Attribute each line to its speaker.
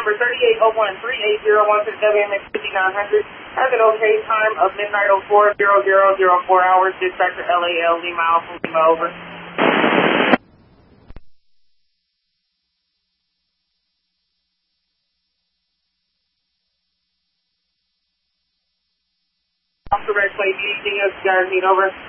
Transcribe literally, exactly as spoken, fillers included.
Speaker 1: number thirty-eight oh one, three eight zero one six W M X fifty-nine hundred. Has an okay time of midnight oh four, zero zero zero four hours. Dispatcher L A L, Lima Alpha, Lima over. Off the red plate, anything else you guys need over?